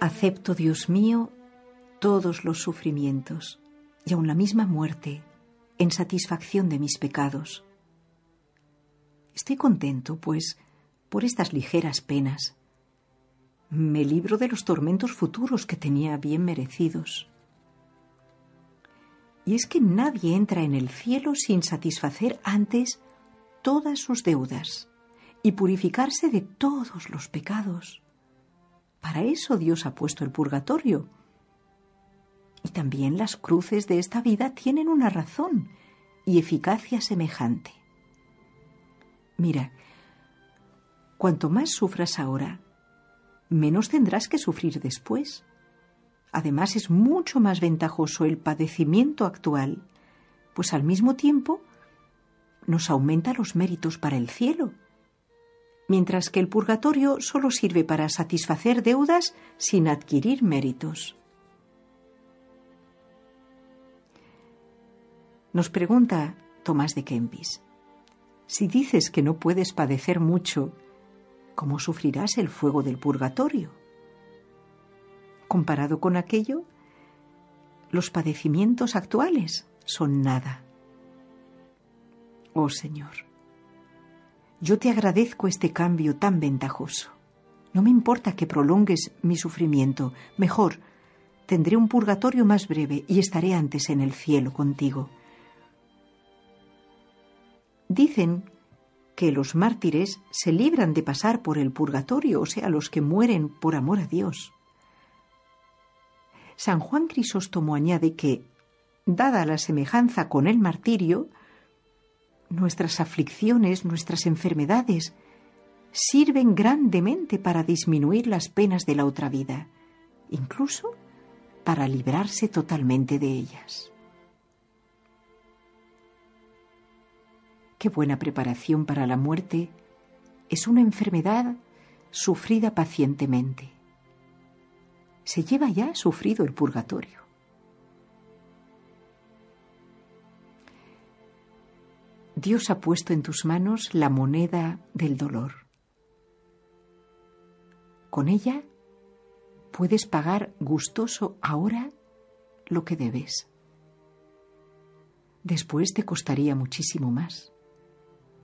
Acepto, Dios mío, todos los sufrimientos y aun la misma muerte en satisfacción de mis pecados. Estoy contento, pues, por estas ligeras penas. Me libro de los tormentos futuros que tenía bien merecidos. Y es que nadie entra en el cielo sin satisfacer antes todas sus deudas y purificarse de todos los pecados. Para eso Dios ha puesto el purgatorio. Y también las cruces de esta vida tienen una razón y eficacia semejante. Mira, cuanto más sufras ahora, menos tendrás que sufrir después. Además, es mucho más ventajoso el padecimiento actual, pues al mismo tiempo nos aumenta los méritos para el cielo, mientras que el purgatorio solo sirve para satisfacer deudas sin adquirir méritos. Nos pregunta Tomás de Kempis: si dices que no puedes padecer mucho, ¿cómo sufrirás el fuego del purgatorio? Comparado con aquello, los padecimientos actuales son nada. Oh Señor, yo te agradezco este cambio tan ventajoso. No me importa que prolongues mi sufrimiento. Mejor, tendré un purgatorio más breve y estaré antes en el cielo contigo. Dicen que los mártires se libran de pasar por el purgatorio, o sea, los que mueren por amor a Dios. San Juan Crisóstomo añade que, dada la semejanza con el martirio, nuestras aflicciones, nuestras enfermedades, sirven grandemente para disminuir las penas de la otra vida, incluso para librarse totalmente de ellas. Qué buena preparación para la muerte es una enfermedad sufrida pacientemente. Se lleva ya sufrido el purgatorio. Dios ha puesto en tus manos la moneda del dolor. Con ella puedes pagar gustoso ahora lo que debes. Después te costaría muchísimo más.